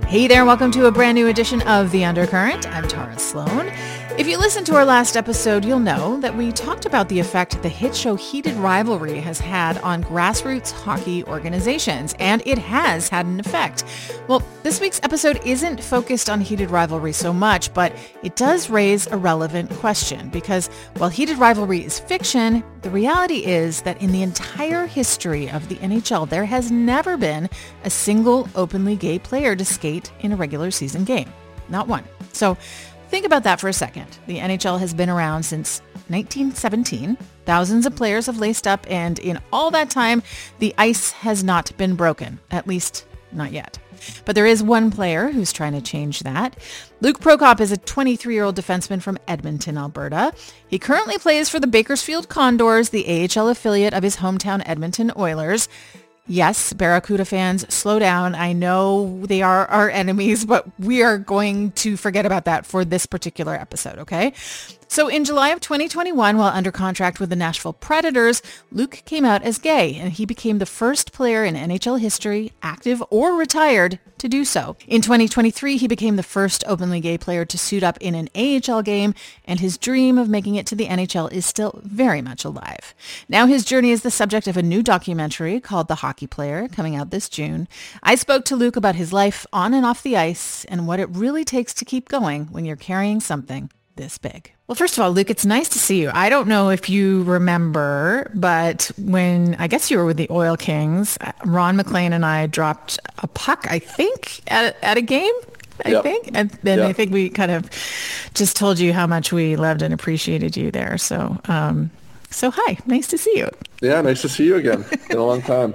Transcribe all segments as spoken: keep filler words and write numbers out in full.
Hey there, welcome to a brand new edition of The Undercurrent. I'm Tara Sloan. If you listened to our last episode, you'll know that we talked about the effect the hit show Heated Rivalry has had on grassroots hockey organizations, and it has had an effect. Well, this week's episode isn't focused on Heated Rivalry so much, but it does raise a relevant question because while Heated Rivalry is fiction, the reality is that in the entire history of the N H L, there has never been a single openly gay player to skate in a regular season game. Not one. So think about that for a second. The N H L has been around since nineteen seventeen. Thousands of players have laced up, and in all that time, the ice has not been broken, at least not yet. But there is one player who's trying to change that. Luke Prokop is a twenty-three-year-old defenseman from Edmonton, Alberta. He currently plays for the Bakersfield Condors, the A H L affiliate of his hometown Edmonton Oilers. Yes, Barracuda fans, slow down. I know they are our enemies, but we are going to forget about that for this particular episode, okay? So in July of twenty twenty-one, while under contract with the Nashville Predators, Luke came out as gay, and he became the first player in N H L history, active or retired, to do so. In twenty twenty-three, he became the first openly gay player to suit up in an A H L game, and his dream of making it to the N H L is still very much alive. Now his journey is the subject of a new documentary called The Hockey Player, coming out this June. I spoke to Luke about his life on and off the ice and what it really takes to keep going when you're carrying something this big. Well, first of all, Luke, it's nice to see you. I don't know if you remember, but when I guess you were with the Oil Kings, Ron McLean and I dropped a puck, I think, at, at a game, I yep. think. And then yep. I think we kind of just told you how much we loved and appreciated you there. So, um, so hi, nice to see you. Yeah, nice to see you again. Been a long time.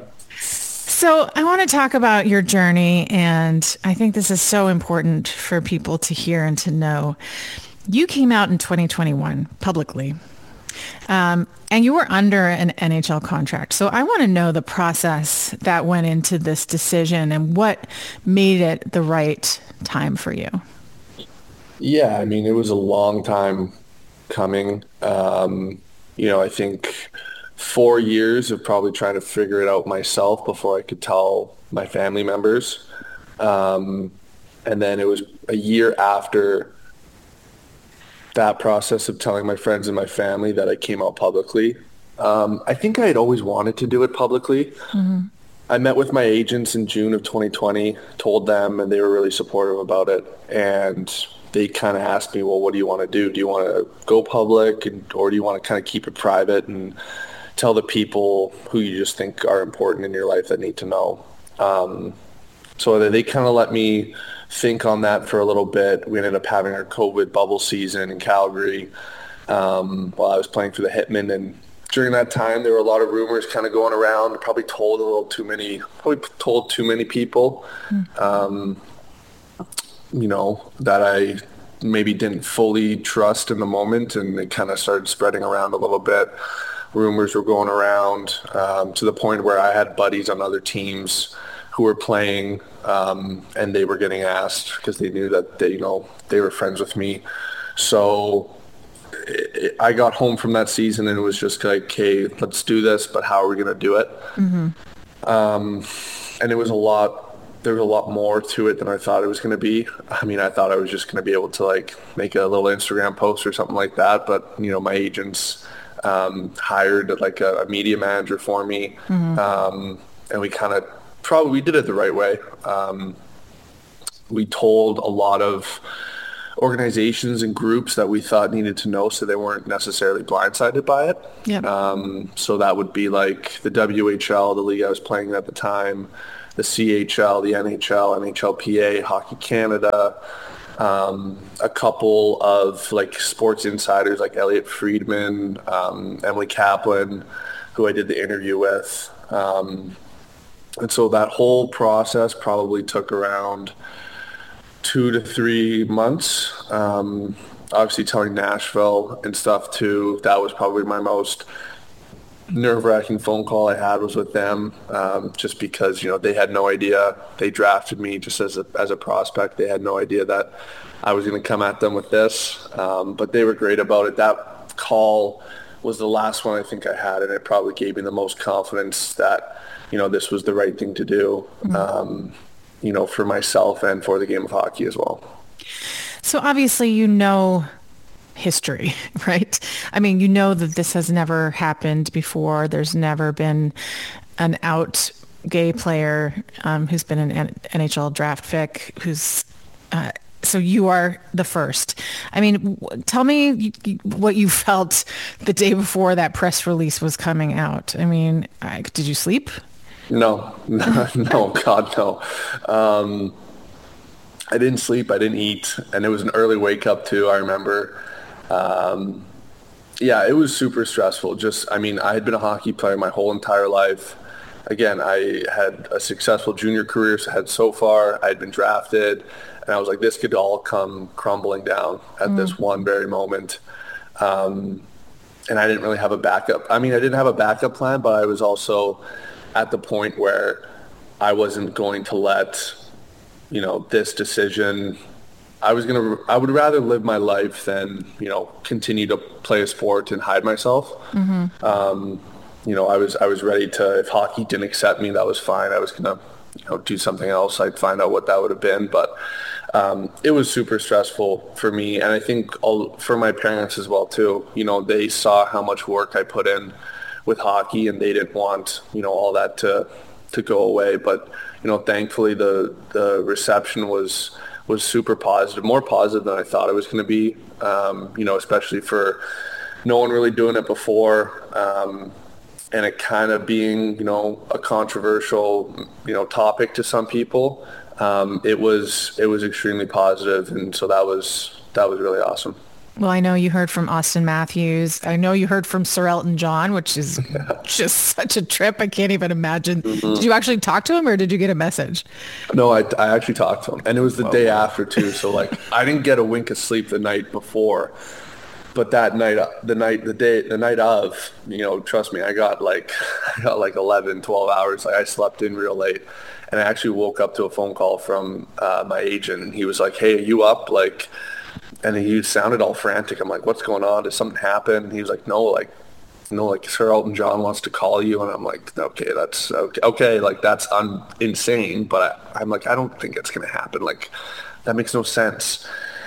So I want to talk about your journey, and I think this is so important for people to hear and to know. You came out in twenty twenty-one publicly, um, and you were under an N H L contract. So I want to know the process that went into this decision and what made it the right time for you. Yeah, I mean, it was a long time coming. Um, you know, I think four years of probably trying to figure it out myself before I could tell my family members. Um, and then it was a year after that process of telling my friends and my family that I came out publicly. Um, I think I had always wanted to do it publicly. Mm-hmm. I met with my agents in June of twenty twenty, told them, and they were really supportive about it. And they kind of asked me, well, what do you want to do? Do you want to go public, and, or do you want to kind of keep it private and tell the people who you just think are important in your life that need to know? Um, so they, they kind of let me think on that for a little bit. We ended up having our COVID bubble season in Calgary um, while I was playing for the Hitmen. And during that time, there were a lot of rumors kind of going around. Probably told a little too many, probably told too many people, um, you know, that I maybe didn't fully trust in the moment. And it kind of started spreading around a little bit. Rumors were going around um, to the point where I had buddies on other teams who were playing, um, and they were getting asked because they knew that they, you know, they were friends with me. So it, it, I got home from that season and it was just like, okay, let's do this, but how are we going to do it? Mm-hmm. Um, and it was a lot, there was a lot more to it than I thought it was going to be. I mean, I thought I was just going to be able to like make a little Instagram post or something like that. But, you know, my agents um, hired like a, a media manager for me. Mm-hmm. Um, and we kind of, Probably we did it the right way. Um, we told a lot of organizations and groups that we thought needed to know so they weren't necessarily blindsided by it. Yep. Um, so that would be like the W H L, the league I was playing at the time, the C H L, the N H L, N H L P A, Hockey Canada, um, a couple of like sports insiders like Elliot Friedman, um, Emily Kaplan, who I did the interview with. Um, And so that whole process probably took around two to three months. Um, obviously telling Nashville and stuff too, that was probably my most nerve-wracking phone call I had was with them, um, just because, you know, they had no idea. They drafted me just as a, as a prospect. They had no idea that I was going to come at them with this, um, but they were great about it. That call was the last one I think I had, and it probably gave me the most confidence that, you know, this was the right thing to do. Mm-hmm. Um, you know, for myself and for the game of hockey as well. So obviously, you know, history, right? I mean, you know that this has never happened before. There's never been an out gay player um, who's been an N H L draft pick who's uh, so you are the first. I mean, w- tell me what you felt the day before that press release was coming out. I mean, I, did you sleep? No, no, no, God, no. Um, I didn't sleep. I didn't eat. And it was an early wake up too, I remember. Um, yeah, it was super stressful. Just, I mean, I had been a hockey player my whole entire life. Again, I had a successful junior career, so had so far. I had been drafted. And I was like, this could all come crumbling down at mm. this one very moment. Um, and I didn't really have a backup. I mean, I didn't have a backup plan, but I was also at the point where I wasn't going to let, you know, this decision, I was going to, I would rather live my life than, you know, continue to play a sport and hide myself. Mm-hmm. Um, you know, I was, I was ready to, if hockey didn't accept me, that was fine. I was going to, you know, do something else. I'd find out what that would have been. But um, it was super stressful for me. And I think all, for my parents as well, too. You know, they saw how much work I put in with hockey, and they didn't want, you know, all that to to go away. But, you know, thankfully the the reception was was super positive, more positive than I thought it was going to be, um, you know, especially for no one really doing it before. Um, and it kind of being, you know, a controversial, you know, topic to some people. Um, it was it was extremely positive, and so that was that was really awesome. Well, I know you heard from Austin Matthews. I know you heard from Sir Elton John, which is yeah. just such a trip. I can't even imagine. Mm-hmm. Did you actually talk to him, or did you get a message? No, I, I actually talked to him, and it was the Whoa. day after too. So like, I didn't get a wink of sleep the night before, but that night, the night, the day, the night of, you know, trust me, I got like, I got like eleven, twelve hours. Like I slept in real late, and I actually woke up to a phone call from uh, my agent, and he was like, "Hey, are you up?" Like. And he sounded all frantic. I'm like, what's going on? Did something happen? And he was like, no, like, no, like Sir Elton John wants to call you. And I'm like, okay, that's okay. Okay, like that's un- insane. But I, I'm like, I don't think it's going to happen. Like, that makes no sense.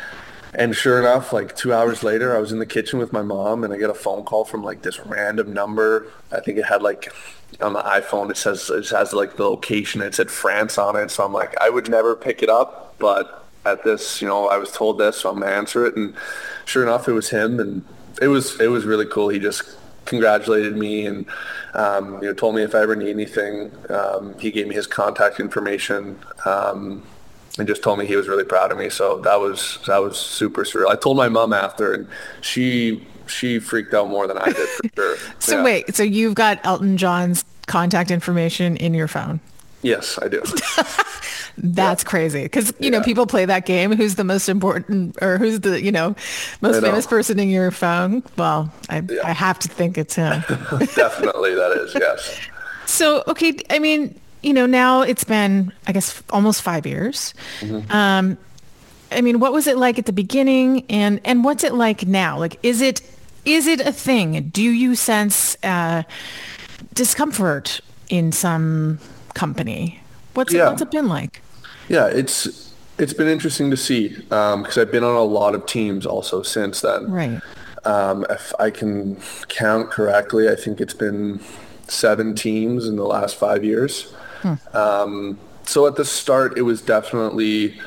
And sure enough, like two hours later, I was in the kitchen with my mom, and I get a phone call from like this random number. I think it had like on the iPhone, it says it has like the location. It said France on it. So I'm like, I would never pick it up, but at this, you know, I was told this, so I'm gonna answer it. And sure enough, it was him, and it was it was really cool. He just congratulated me, and um, you know, told me if I ever need anything. Um, he gave me his contact information, um, and just told me he was really proud of me. So that was that was super surreal. I told my mom after, and she she freaked out more than I did for sure. So yeah. wait, so you've got Elton John's contact information in your phone? Yes, I do. That's yeah. crazy. Because, you yeah. know, people play that game. Who's the most important, or who's the, you know, most know. famous person in your phone? Well, I, yeah. I have to think it's him. Definitely that is, yes. So, okay, I mean, you know, now it's been, I guess, almost five years. Mm-hmm. Um, I mean, what was it like at the beginning, and, and what's it like now? Like, is it is it a thing? Do you sense uh, discomfort in some company? What's yeah. it, what's it been like? Yeah, it's it's been interesting to see because um, I've been on a lot of teams also since then. Right. Um, if I can count correctly, I think it's been seven teams in the last five years. Hmm. Um, so at the start, it was definitely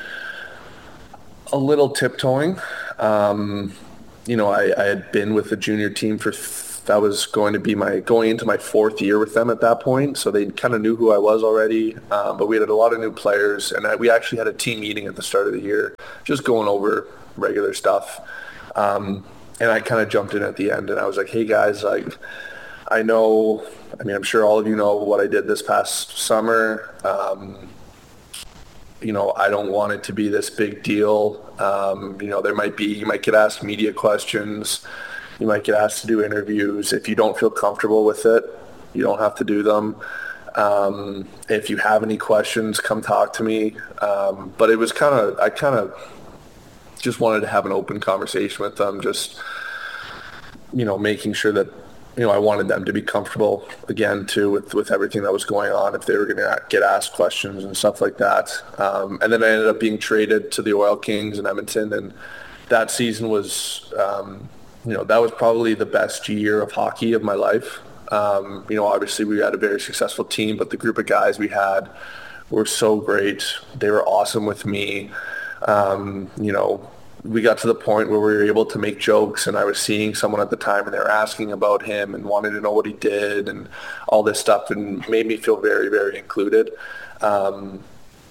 a little tiptoeing. Um, you know, I, I had been with the junior team for that was going to be my going into my fourth year with them at that point, so they kind of knew who I was already. Um, but we had a lot of new players, and I, we actually had a team meeting at the start of the year, just going over regular stuff. Um, and I kind of jumped in at the end, and I was like, "Hey guys, like, I know. I mean, I'm sure all of you know what I did this past summer. Um, you know, I don't want it to be this big deal. Um, you know, there might be you might get asked media questions." You might get asked to do interviews. If you don't feel comfortable with it, you don't have to do them. Um, if you have any questions, come talk to me. Um, but it was kind of, I kind of just wanted to have an open conversation with them, just, you know, making sure that you know, I wanted them to be comfortable again too with, with everything that was going on if they were going to get asked questions and stuff like that. Um, and then I ended up being traded to the Oil Kings in Edmonton, and that season was, um, you know, that was probably the best year of hockey of my life. Um, you know, obviously we had a very successful team, but the group of guys we had were so great. They were awesome with me. Um, you know, we got to the point where we were able to make jokes, and I was seeing someone at the time and they were asking about him and wanted to know what he did and all this stuff, and made me feel very, very included. Um,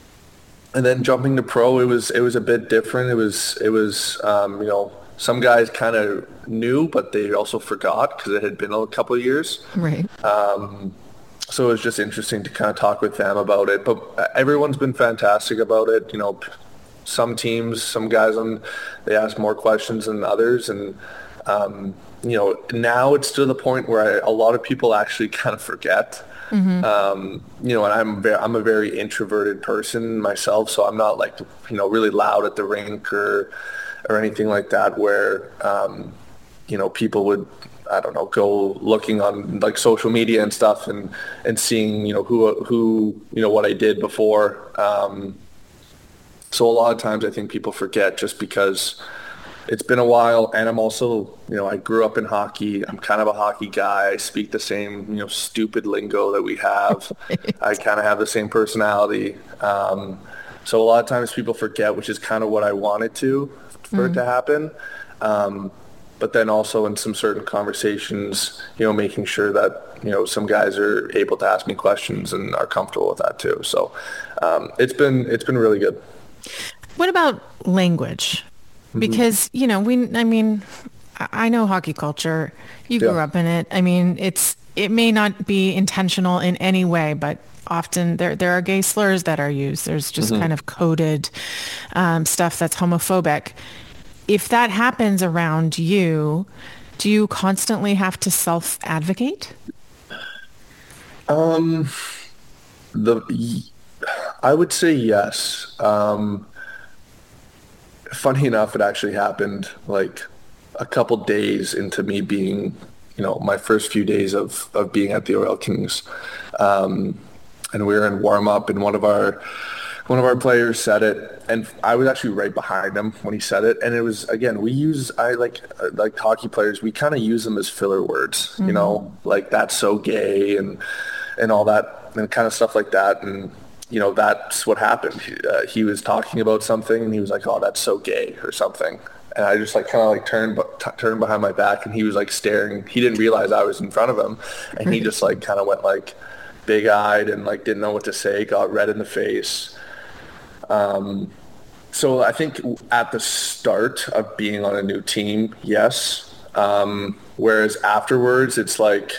and then jumping to pro, it was, it was a bit different. It was, it was, um, you know, some guys kind of knew, but they also forgot because it had been a couple of years. Right. Um, so it was just interesting to kind of talk with them about it, but everyone's been fantastic about it. You know, some teams, some guys on, they ask more questions than others. And, um, you know, now it's to the point where I, a lot of people actually kind of forget, mm-hmm. um, you know, and I'm, very, I'm a very introverted person myself. So I'm not like, you know, really loud at the rink or, or anything like that where, um, you know, people would, I don't know, go looking on like social media and stuff and, and seeing, you know, who, who, you know, what I did before. Um, So a lot of times I think people forget just because it's been a while, and I'm also, you know, I grew up in hockey. I'm kind of a hockey guy. I speak the same, you know, stupid lingo that we have. I kind of have the same personality. Um, so a lot of times people forget, which is kind of what I wanted to, for mm. it to happen. Um, but then also in some certain conversations, you know, making sure that, you know, some guys are able to ask me questions and are comfortable with that too. So um, it's been, it's been really good. What about language? Because, you know, we, I mean, I know hockey culture. You grew yeah. up in it. I mean, it's, it may not be intentional in any way, but often there, there are gay slurs that are used. There's just mm-hmm. kind of coded um, stuff that's homophobic. If that happens around you, do you constantly have to self-advocate? Um, the, I would say yes. Um, funny enough, it actually happened like a couple days into me being, you know, my first few days of, of being at the Oil Kings. Um, and we were in warm up, and one of our, one of our players said it, and I was actually right behind him when he said it. And it was, again, we use, I like, like hockey players, we kind of use them as filler words, mm-hmm. you know, like that's so gay and, and all that and kind of stuff like that. And, you know, that's what happened. He, uh, he was talking about something, and he was like, "Oh, that's so gay," or something. And I just like kind of like turned, t- turned behind my back, and he was like staring. He didn't realize I was in front of him, and he just like kind of went like big-eyed and like didn't know what to say, got red in the face. Um, so I think at the start of being on a new team, yes. Um, whereas afterwards, it's like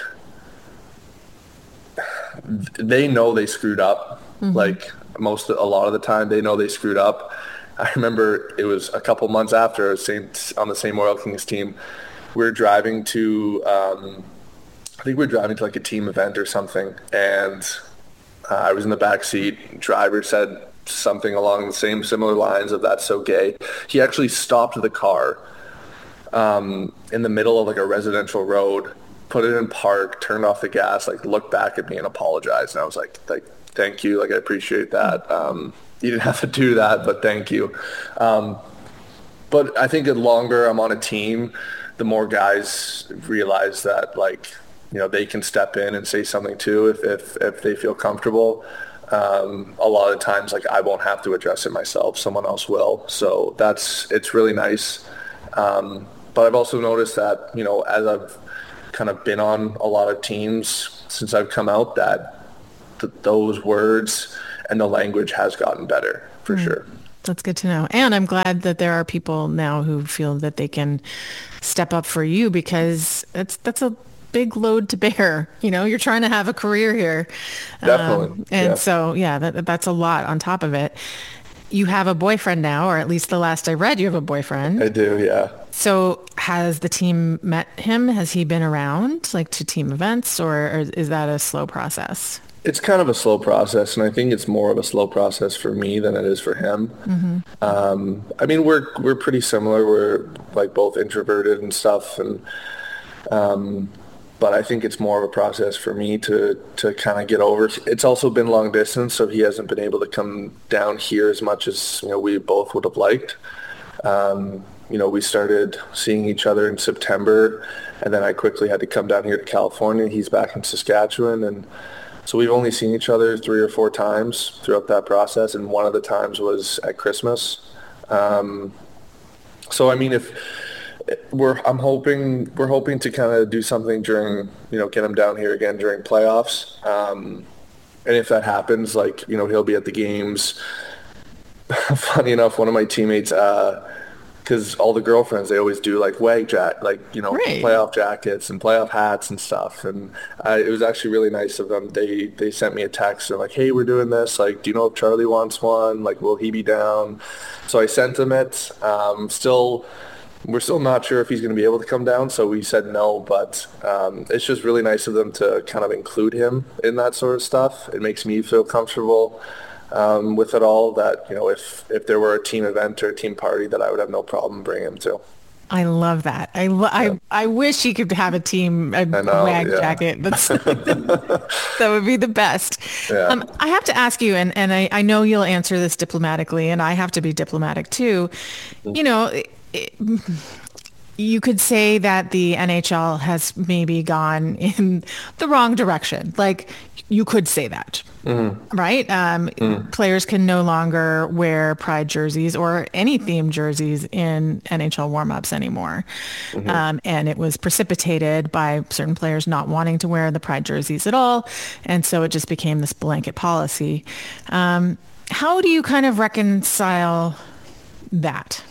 they know they screwed up. Mm-hmm. Like most, a lot of the time, they know they screwed up. I remember it was a couple months after same, on the same Oil Kings team. We were driving to, um, I think we were driving to like a team event or something, and uh, I was in the back seat. Driver said something along the same similar lines of "that's so gay." He actually stopped the car um, in the middle of like a residential road, put it in park, turned off the gas, like looked back at me and apologized. And I was like, like. Thank you. Like, I appreciate that. Um, you didn't have to do that, but thank you. Um, but I think the longer I'm on a team, the more guys realize that, like, you know, they can step in and say something too if, if, if they feel comfortable. Um, a lot of times, like, I won't have to address it myself. Someone else will. So that's, it's really nice. Um, but I've also noticed that, you know, as I've kind of been on a lot of teams since I've come out, that th- those words and the language has gotten better for mm. sure. That's good to know. And I'm glad that there are people now who feel that they can step up for you, because it's, that's a big load to bear. You know, you're trying to have a career here. Definitely. Um, and yeah. so, yeah, that, that's a lot on top of it. You have a boyfriend now, or at least the last I read, you have a boyfriend. I do, yeah. So has the team met him? Has he been around, like, to team events, or, or is that a slow process? It's kind of a slow process, and I think it's more of a slow process for me than it is for him. Mm-hmm. Um, I mean, we're we're pretty similar. We're like both introverted and stuff, and um, but I think it's more of a process for me to to kind of get over. It's also been long distance, so he hasn't been able to come down here as much as, you know, we both would have liked. Um, you know, we started seeing each other in September, and then I quickly had to come down here to California. He's back in Saskatchewan, and so we've only seen each other three or four times throughout that process, and one of the times was at Christmas. Um, so I mean, if we're, I'm hoping we're hoping to kind of do something during, you know, get him down here again during playoffs, um, and if that happens, like, you know, he'll be at the games. Funny enough, one of my teammates, uh, because all the girlfriends, they always do like wag jack, like, you know, Right. playoff jackets and playoff hats and stuff. And uh, it was actually really nice of them. They they sent me a text and like, hey, we're doing this. Like, do you know if Charlie wants one? Like, will he be down? So I sent him it. Um, still, we're still not sure if he's going to be able to come down. So we said no, but um, it's just really nice of them to kind of include him in that sort of stuff. It makes me feel comfortable. Um, with it all, that, you know, if if there were a team event or a team party, that I would have no problem bringing him to. I love that. I, lo- Yeah. I, I wish he could have a team, a know, wag yeah. jacket. That's, that would be the best. Yeah. Um, I have to ask you, and, and I, I know you'll answer this diplomatically, and I have to be diplomatic too. You know, it, it, you could say that the N H L has maybe gone in the wrong direction. Like, you could say that. Mm-hmm. Right? Um, mm. Players can no longer wear Pride jerseys or any themed jerseys in N H L warm-ups anymore. Mm-hmm. Um, and it was precipitated by certain players not wanting to wear the Pride jerseys at all. And so it just became this blanket policy. Um, how do you kind of reconcile that?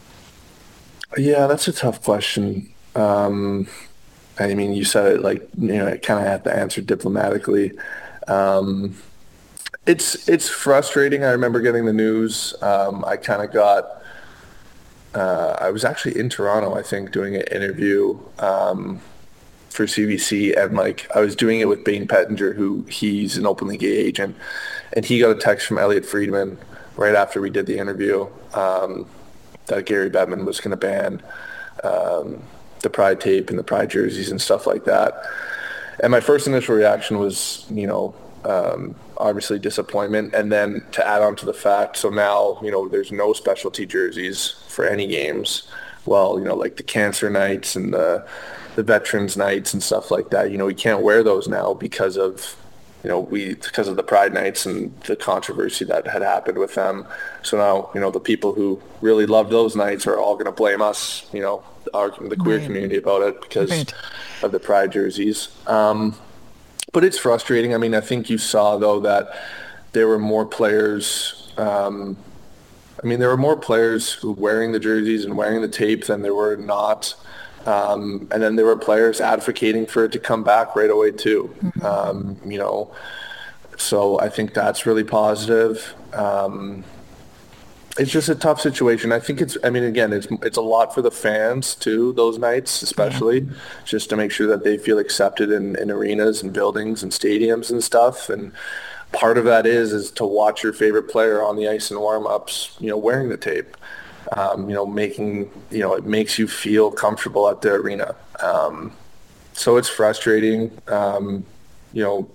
Yeah, that's a tough question. Um, I mean, you said it like, you know, I kind of have to answer diplomatically. Um, it's it's frustrating. I remember getting the news. Um, I kind of got. Uh, I was actually in Toronto, I think, doing an interview um, for C B C, and like I was doing it with Bain Pettinger, who he's an openly gay agent, and he got a text from Elliot Friedman right after we did the interview um, that Gary Bettman was going to ban um, the Pride tape and the Pride jerseys and stuff like that. And my first initial reaction was, you know, um, obviously disappointment. And then to add on to the fact, so now, you know, there's no specialty jerseys for any games. Well, you know, like the cancer nights and the, the veterans nights and stuff like that, you know, we can't wear those now because of, you know, we, because of the Pride nights and the controversy that had happened with them. So now, you know, the people who really love those nights are all going to blame us, you know, our, the queer Right. community about it because Right. of the Pride jerseys. Um, but it's frustrating. I mean, I think you saw, though, that there were more players. Um, I mean, there were more players who were wearing the jerseys and wearing the tape than there were not. Um, and then there were players advocating for it to come back right away, too. Mm-hmm. Um, you know, so I think that's really positive. Um, It's just a tough situation. I think it's, I mean, again, it's it's a lot for the fans, too, those nights, especially, yeah. just to make sure that they feel accepted in, in arenas and buildings and stadiums and stuff. And part of that is, is to watch your favorite player on the ice in warm-ups, you know, wearing the tape, um, you know, making, you know, it makes you feel comfortable at the arena. Um, so it's frustrating, um, you know,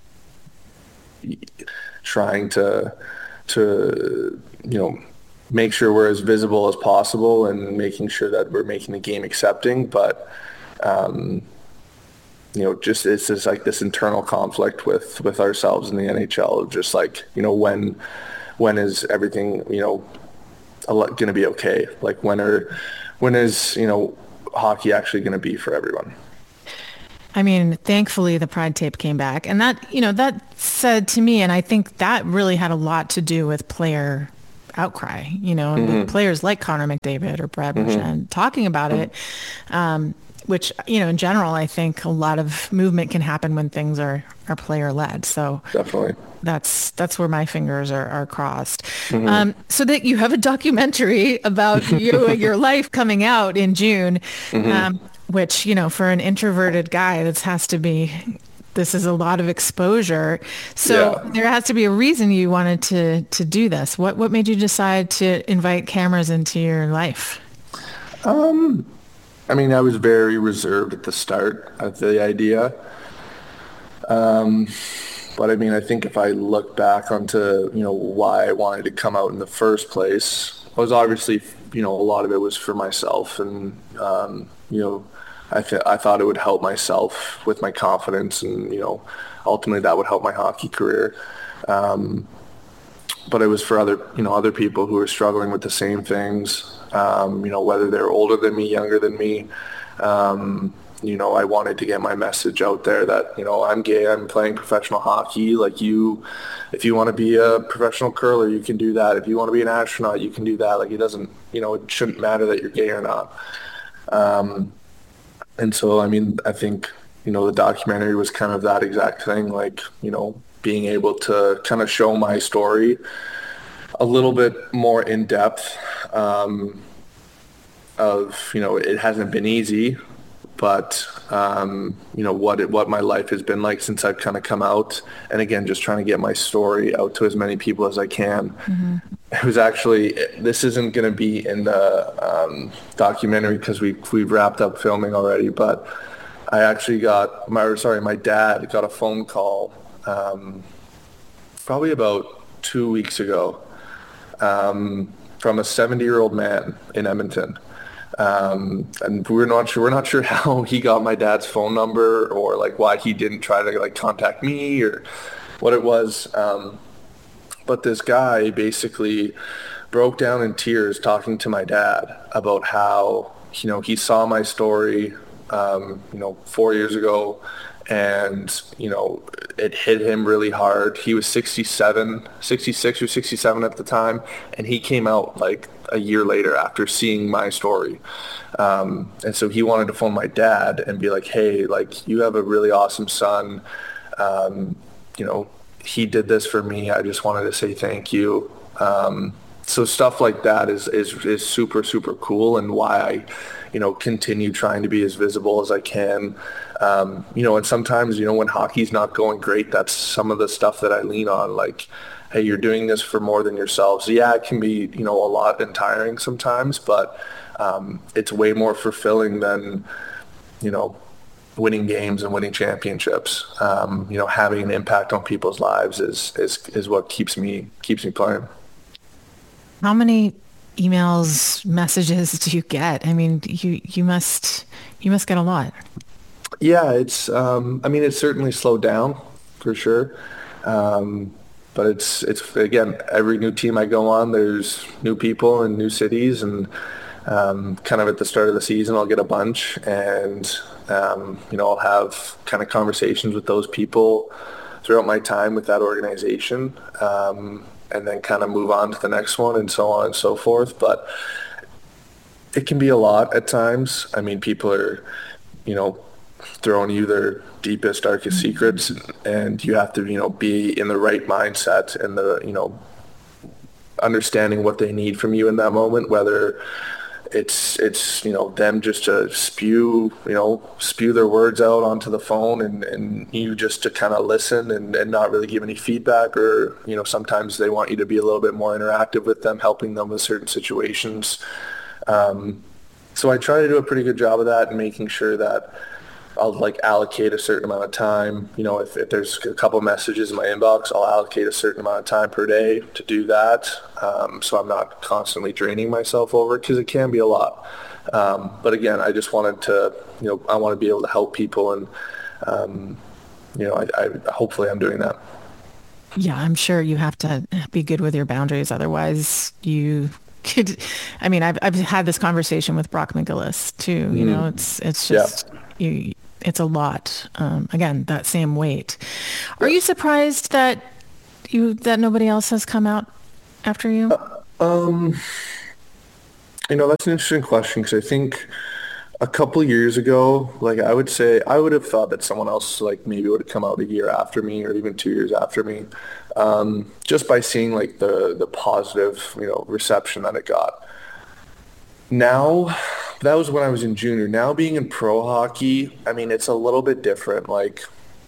trying to, to, you know, make sure we're as visible as possible and making sure that we're making the game accepting. But, um, you know, just it's just like this internal conflict with, with ourselves in the N H L of just like, you know, when when is everything, you know, going to be okay? Like when are when is, you know, hockey actually going to be for everyone? I mean, thankfully the Pride tape came back. And that, you know, that said to me, and I think that really had a lot to do with player outcry, you know, mm-hmm. with players like Connor McDavid or Brad Marchand mm-hmm. talking about mm-hmm. it, um, which, you know, in general, I think a lot of movement can happen when things are, are player led. So definitely that's, that's where my fingers are, are crossed. Mm-hmm. Um, so that you have a documentary about you and your life coming out in June, mm-hmm. um, which, you know, for an introverted guy, this has to be, this is a lot of exposure. So yeah. there has to be a reason you wanted to, to do this. What, what made you decide to invite cameras into your life? Um, I mean, I was very reserved at the start of the idea. Um, but I mean, I think if I look back onto, you know, why I wanted to come out in the first place, was obviously, you know, a lot of it was for myself. And, um, you know, I, th- I thought it would help myself with my confidence and, you know, ultimately that would help my hockey career. Um, but it was for other, you know, other people who were struggling with the same things, um, you know, whether they're older than me, younger than me. Um, you know, I wanted to get my message out there that, you know, I'm gay, I'm playing professional hockey. Like you, if you want to be a professional curler, you can do that. If you want to be an astronaut, you can do that. Like it doesn't, you know, it shouldn't matter that you're gay or not. Um, and so, I mean, I think, you know, the documentary was kind of that exact thing, like, you know, being able to kind of show my story a little bit more in depth, um, of, you know, it hasn't been easy, but, um, you know, what it, what my life has been like since I've kind of come out. And again, just trying to get my story out to as many people as I can. Mm-hmm. It was actually, this isn't going to be in the um, documentary because we, we've wrapped up filming already, but I actually got, my sorry, my dad got a phone call um, probably about two weeks ago um, from a seventy-year-old man in Edmonton. Um, and we're not sure, we're not sure how he got my dad's phone number or like why he didn't try to like contact me or what it was. Um, but this guy basically broke down in tears talking to my dad about how, you know, he saw my story, um, you know, four years ago and, you know, it hit him really hard. He was sixty-seven, sixty-six or sixty-seven at the time. And he came out like a year later after seeing my story. Um, and so he wanted to phone my dad and be like, hey, like you have a really awesome son. Um, you know, he did this for me. I just wanted to say thank you. Um, so stuff like that is, is, is super, super cool and why I, you know, continue trying to be as visible as I can. Um, you know, and sometimes, you know, when hockey's not going great, that's some of the stuff that I lean on, like, hey, you're doing this for more than yourselves. Yeah, it can be, you know, a lot and tiring sometimes, but um, it's way more fulfilling than, you know, winning games and winning championships. Um, you know, having an impact on people's lives is, is, is what keeps me, keeps me playing. How many emails, messages do you get? I mean, you, you must, you must get a lot. Yeah, it's, um, I mean, it's certainly slowed down for sure. Um, but it's, it's, again, every new team I go on, there's new people and new cities and, um, kind of at the start of the season, I'll get a bunch and, um, you know, I'll have kind of conversations with those people throughout my time with that organization. Um, and then kind of move on to the next one and so on and so forth. But it can be a lot at times. I mean, people are, you know, throwing you their deepest, darkest secrets, and you have to, you know, be in the right mindset and the, you know, understanding what they need from you in that moment, whether it's, it's, you know, them just to spew, you know, spew their words out onto the phone and, and you just to kind of listen and, and not really give any feedback, or, you know, sometimes they want you to be a little bit more interactive with them, helping them with certain situations. Um, so I try to do a pretty good job of that and making sure that I'll like allocate a certain amount of time. You know, if, if there's a couple messages in my inbox, I'll allocate a certain amount of time per day to do that. Um, so I'm not constantly draining myself over it because it can be a lot. Um, but again, I just wanted to, you know, I want to be able to help people and, um, you know, I, I hopefully I'm doing that. Yeah, I'm sure you have to be good with your boundaries. Otherwise you could, I mean, I've, I've had this conversation with Brock McGillis too. You know, it's, it's just, yeah. you, it's a lot. Um, again, that same weight. Are you surprised that you that nobody else has come out after you? Uh, um, you know, that's an interesting question because I think a couple years ago, like I would say, I would have thought that someone else like maybe would have come out a year after me or even two years after me, um, just by seeing like the the positive, you know, reception that it got. Now, that was when I was in junior. Now being in pro hockey, I mean, it's a little bit different. Like,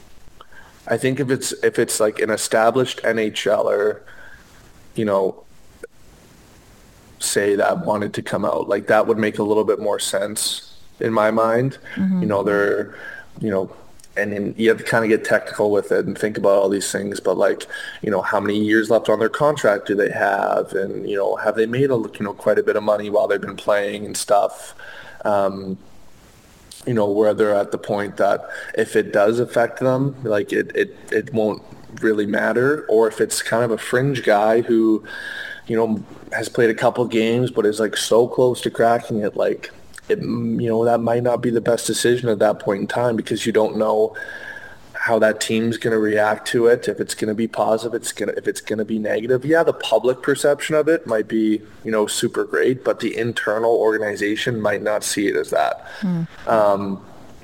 I think if it's if it's like an established NHLer, you know, say that wanted to come out, like that would make a little bit more sense. in my mind. Mm-hmm. You know, they're, you know, and then you have to kind of get technical with it and think about all these things. But like, you know, how many years left on their contract do they have? And, you know, have they made a, you know, quite a bit of money while they've been playing and stuff? Um, you know, where they're at the point that if it does affect them, like it, it, it won't really matter. Or if it's kind of a fringe guy who, you know, has played a couple games but is like so close to cracking it, like, it, you know, that might not be the best decision at that point in time, because you don't know how that team's going to react to it. If it's going to be positive, it's going to, if it's going to be negative. Yeah, the public perception of it might be, you know, super great, but the internal organization might not see it as that. Mm. Um,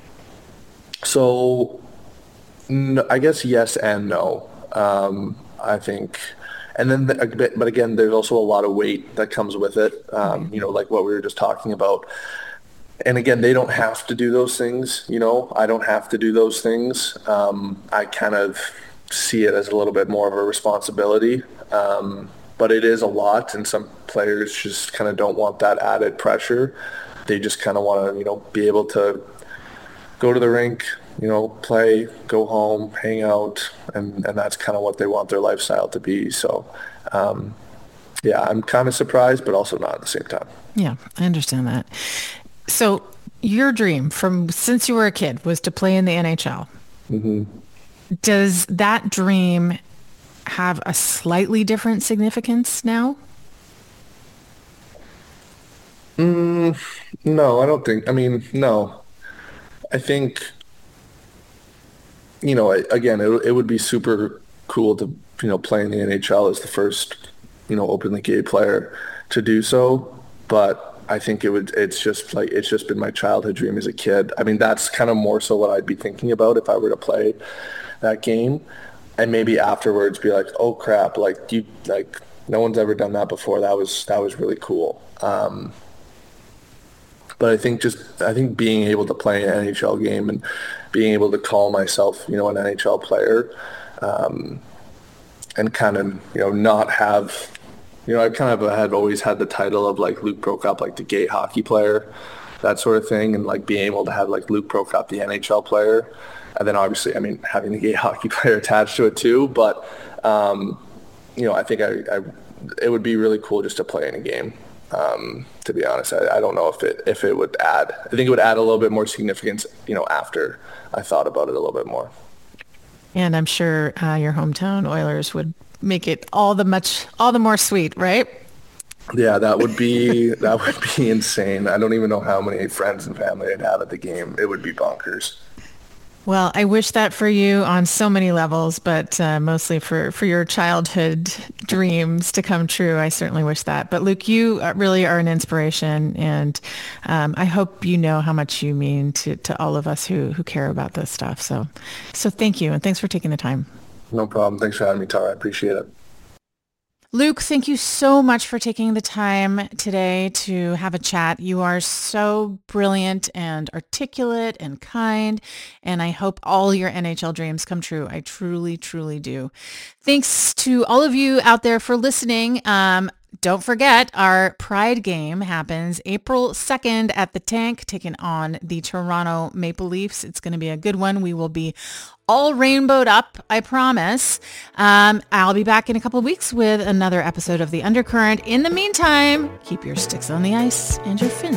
so no, I guess yes and no. Um, I think, and then, the, but again, there's also a lot of weight that comes with it. Um, you know, like what we were just talking about. And again, they don't have to do those things, you know, I don't have to do those things. Um, I kind of see it as a little bit more of a responsibility, um, but it is a lot. And some players just kind of don't want that added pressure. They just kind of want to, you know, be able to go to the rink, you know, play, go home, hang out. And, and that's kind of what they want their lifestyle to be. So, um, yeah, I'm kind of surprised, but also not at the same time. Yeah, I understand that. So your dream from since you were a kid was to play in the N H L. Mm-hmm. Does that dream have a slightly different significance now? Mm, no, I don't think. I mean, no. I think, you know, again, it, it would be super cool to, you know, play in the N H L as the first, you know, openly gay player to do so. But I think it would, it's just like, it's just been my childhood dream as a kid. I mean, that's kind of more so what I'd be thinking about if I were to play that game, and maybe afterwards be like, oh crap, like you, like no one's ever done that before. That was, that was really cool. Um, but I think just, I think being able to play an N H L game and being able to call myself, you know, an N H L player, um, and kind of, you know, not have, you know, I kind of had always had the title of like Luke Prokop, like the gay hockey player, that sort of thing. And like being able to have like Luke Prokop, the N H L player. And then obviously, I mean, having the gay hockey player attached to it too. But, um, you know, I think I, I, it would be really cool just to play in a game. Um, to be honest, I, I don't know if it, if it would add, I think it would add a little bit more significance, you know, after I thought about it a little bit more. And I'm sure uh, your hometown Oilers would make it all the much, all the more sweet, right? Yeah, that would be, that would be insane. I don't even know how many friends and family I'd have at the game. It would be bonkers. Well, I wish that for you on so many levels, but uh, mostly for, for your childhood dreams to come true. I certainly wish that. But Luke, you really are an inspiration, and um, I hope you know how much you mean to, to all of us who, who care about this stuff. So, so thank you, and thanks for taking the time. No problem. Thanks for having me, Tara. I appreciate it. Luke, thank you so much for taking the time today to have a chat. You are so brilliant and articulate and kind, and I hope all your N H L dreams come true. I truly, truly do. Thanks to all of you out there for listening. Um, Don't forget, our Pride game happens April second at the Tank, taking on the Toronto Maple Leafs. It's going to be a good one. We will be all rainbowed up, I promise. Um, I'll be back in a couple of weeks with another episode of The Undercurrent. In the meantime, keep your sticks on the ice and your fins